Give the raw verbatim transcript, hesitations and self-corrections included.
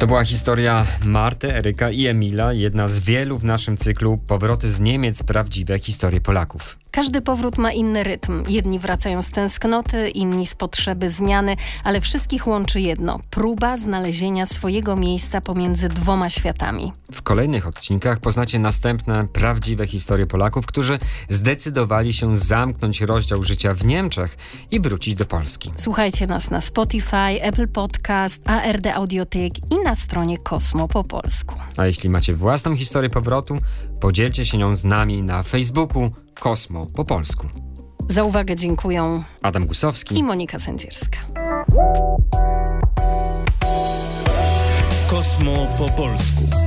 To była historia Marty, Eryka i Emila, jedna z wielu w naszym cyklu Powroty z Niemiec, prawdziwe historie Polaków. Każdy powrót ma inny rytm. Jedni wracają z tęsknoty, inni z potrzeby zmiany, ale wszystkich łączy jedno – próba znalezienia swojego miejsca pomiędzy dwoma światami. W kolejnych odcinkach poznacie następne prawdziwe historie Polaków, którzy zdecydowali się zamknąć rozdział życia w Niemczech i wrócić do Polski. Słuchajcie nas na Spotify, Apple Podcast, A R D Audiotek i na stronie Kosmo po polsku. A jeśli macie własną historię powrotu, podzielcie się nią z nami na Facebooku Kosmo po polsku. Za uwagę dziękuję Adam Gusowski i Monika Sędzierska. Kosmo po polsku.